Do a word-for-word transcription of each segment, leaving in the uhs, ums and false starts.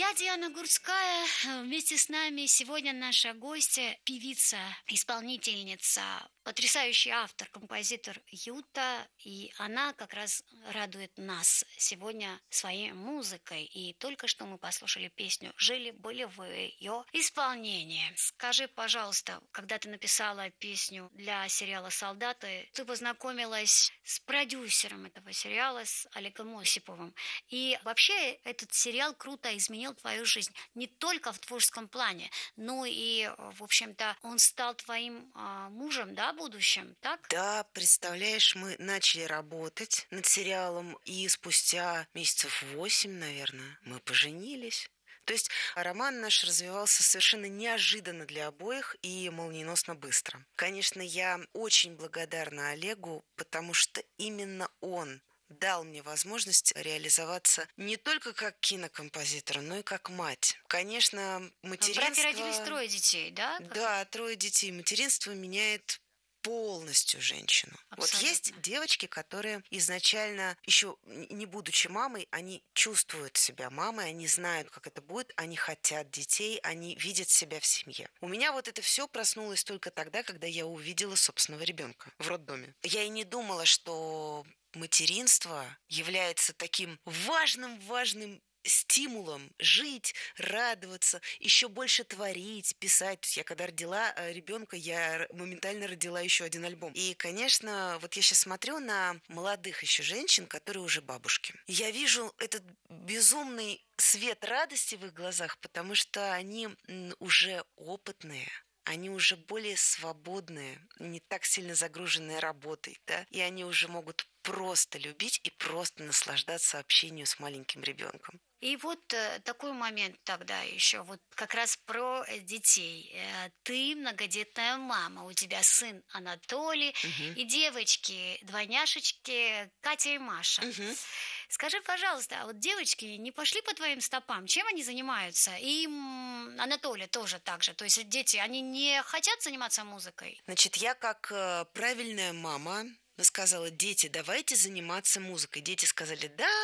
Я Диана Гурцкая. Вместе с нами сегодня наша гостья, певица, исполнительница, потрясающий автор, композитор Юта. И она как раз радует нас сегодня своей музыкой. И только что мы послушали песню «Жили-были» в ее исполнении. Скажи, пожалуйста, когда ты написала песню для сериала «Солдаты», ты познакомилась с продюсером этого сериала, с Олегом Осиповым. И вообще этот сериал круто изменил твою жизнь. Не только в творческом плане, но и, в общем-то, он стал твоим а, мужем, да, будущим, так? Да, представляешь, мы начали работать над сериалом, и спустя месяцев восемь, наверное, мы поженились. То есть роман наш развивался совершенно неожиданно для обоих и молниеносно быстро. Конечно, я очень благодарна Олегу, потому что именно он дал мне возможность реализоваться не только как кинокомпозитор, но и как мать. Конечно, В браке родились материнство... трое детей, да? Как- Да, трое детей. Материнство меняет полностью женщину. Вот есть Абсолютно. девочки, которые изначально, еще не будучи мамой, они чувствуют себя мамой, они знают, как это будет, они хотят детей, они видят себя в семье. У меня вот это все проснулось только тогда, когда я увидела собственного ребенка в роддоме. Я и не думала, что материнство является таким важным-важным стимулом жить, радоваться, еще больше творить, писать. То есть я когда родила ребенка, я моментально родила еще один альбом. И, конечно, вот я сейчас смотрю на молодых еще женщин, которые уже бабушки. Я вижу этот безумный свет радости в их глазах, потому что они уже опытные. Они уже более свободные, не так сильно загруженные работой, да, и они уже могут просто любить и просто наслаждаться общением с маленьким ребенком. И вот э, такой момент тогда еще, вот как раз про э, детей. Э, ты многодетная мама, у тебя сын Анатолий Мгм. и девочки, двойняшечки Катя и Маша. Мгм. Скажи, пожалуйста, а вот девочки не пошли по твоим стопам? Чем они занимаются? И м, Анатолий тоже так же. То есть дети, они не хотят заниматься музыкой? Значит, я как э, правильная мама сказала: дети, давайте заниматься музыкой. Дети сказали: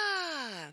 да.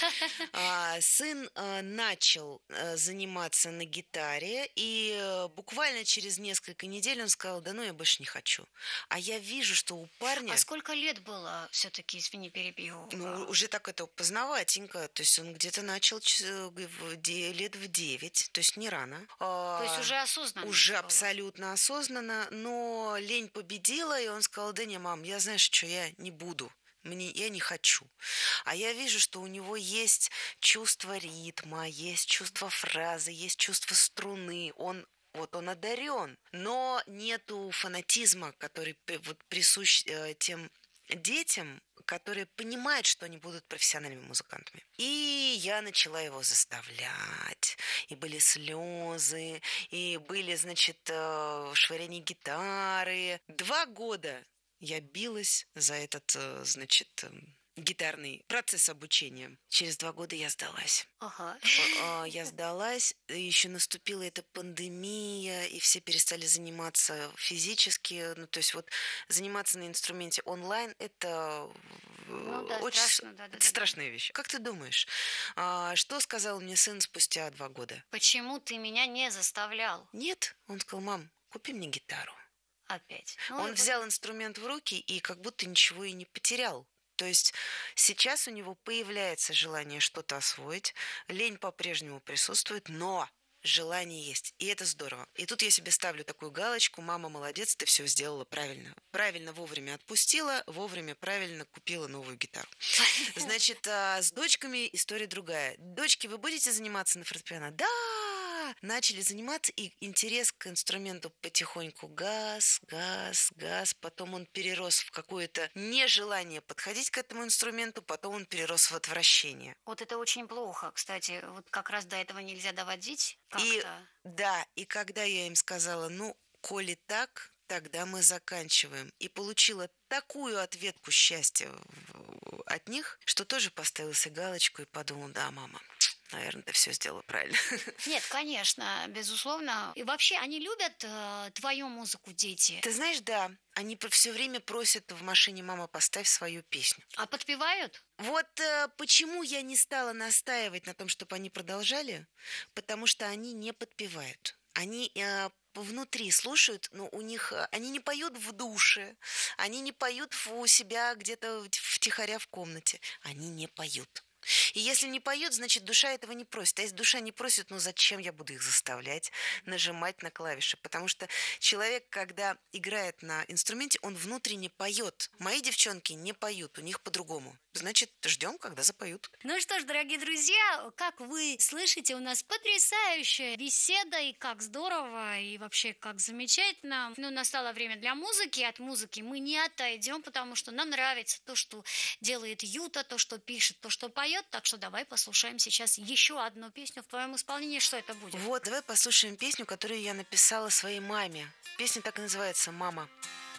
А, сын э, начал э, заниматься на гитаре, и э, буквально через несколько недель он сказал: да ну, я больше не хочу. А я вижу, что у А парня, сколько лет было все-таки, извини, перебью? ну, а, уже так это поздноватенько, то есть он где-то начал ч- э, в де- лет в девять, то есть не рано. То есть А, уже осознанно уже это было? абсолютно осознанно, но лень победила, и он сказал: да не, мам, я, знаешь, что, я не буду. Мне, я не хочу. А я вижу, что у него есть чувство ритма, есть чувство фразы, есть чувство струны. Он вот он одарен, но нету фанатизма, который п- вот присущ э, тем детям, которые понимают, что они будут профессиональными музыкантами. И я начала его заставлять. И были слезы, и были, значит, э, швыряние гитары. Два года я билась за этот, э, значит, э, гитарный процесс обучения. Через два года я сдалась. Ага. А, а, Я сдалась, еще наступила эта пандемия, и все перестали заниматься физически. Ну, то есть вот заниматься на инструменте онлайн – это Ну э, да, очень с- страшно, это да-да-да. страшная вещь. Как ты думаешь, а, что сказал мне сын спустя два года? Почему ты меня не заставлял Нет, он сказал: мам, купи мне гитару. опять? Ну, и Он вот взял инструмент в руки и как будто ничего и не потерял. То есть сейчас у него появляется желание что-то освоить, лень по-прежнему присутствует, но желание есть, и это здорово. И тут я себе ставлю такую галочку: мама, молодец, ты все сделала правильно. Правильно вовремя отпустила, вовремя правильно купила новую гитару. Значит, а, с дочками история другая. Дочки, вы будете заниматься на фортепиано? Да! Начали заниматься, и интерес к инструменту потихоньку гас, гас, гас. Потом он перерос в какое-то нежелание подходить к этому инструменту, потом он перерос в отвращение. вот это очень плохо, кстати. Вот как раз до этого нельзя доводить И как-то. да, и когда я им сказала: ну, коли так, тогда мы заканчиваем. И получила такую ответку счастья в- от них, что тоже поставила себе галочку и подумала: да, мама, наверное, ты все сделала правильно. Нет, конечно, безусловно. И вообще, они любят э, твою музыку, дети? Ты знаешь, да, они все время просят в машине: мама, поставь свою песню. А подпевают? Вот э, почему я не стала настаивать на том, чтобы они продолжали, потому что они не подпевают. Они э, внутри слушают, но у них э, они не поют в душе, они не поют в- у себя где-то в- втихаря в комнате, они не поют. И если не поет, значит, душа этого не просит. А если душа не просит, ну зачем я буду их заставлять нажимать на клавиши? Потому что человек, когда играет на инструменте, он внутренне поет. Мои девчонки не поют, у них по-другому. Значит, ждем, когда запоют. Ну что ж, дорогие друзья, как вы слышите, у нас потрясающая беседа, и как здорово, и вообще как замечательно. Ну, настало время для музыки, от музыки мы не отойдем, потому что нам нравится то, что делает Юта, то, что пишет, то, что поет. Так что давай послушаем сейчас еще одну песню в твоем исполнении. Что это будет? Вот, давай послушаем песню, которую я написала своей маме. Песня так и называется «Мама».